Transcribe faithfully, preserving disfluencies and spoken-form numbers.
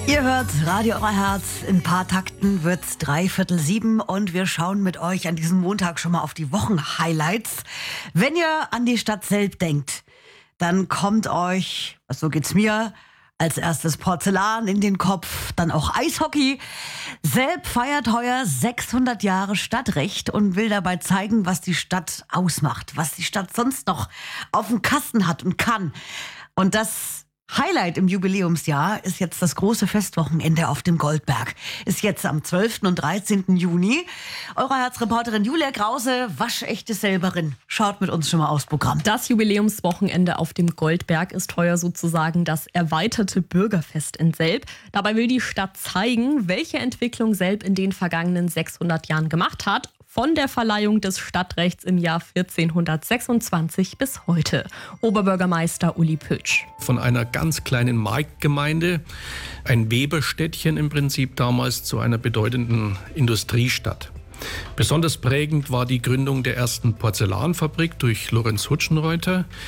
Ihr hört Radio Euer Herz. In ein paar Takten wird's dreiviertel sieben und wir schauen mit euch an diesem Montag schon mal auf die Wochenhighlights. Wenn ihr an die Stadt Selb denkt, dann kommt euch, so geht's mir, als erstes Porzellan in den Kopf, dann auch Eishockey. Selb feiert heuer sechshundert Jahre Stadtrecht und will dabei zeigen, was die Stadt ausmacht, was die Stadt sonst noch auf dem Kasten hat und kann. Und das Highlight im Jubiläumsjahr ist jetzt das große Festwochenende auf dem Goldberg. Ist jetzt am zwölften und dreizehnten Juni. Eure Herzreporterin Julia Krause, waschechte Selberin, schaut mit uns schon mal aufs Programm. Das Jubiläumswochenende auf dem Goldberg ist heuer sozusagen das erweiterte Bürgerfest in Selb. Dabei will die Stadt zeigen, welche Entwicklung Selb in den vergangenen sechshundert Jahren gemacht hat. Von der Verleihung des Stadtrechts im Jahr vierzehnhundertsechsundzwanzig bis heute. Oberbürgermeister Uli Pötsch. Von einer ganz kleinen Marktgemeinde, ein Weberstädtchen im Prinzip damals, zu einer bedeutenden Industriestadt. Besonders prägend war die Gründung der ersten Porzellanfabrik durch Lorenz Hutschenreuter.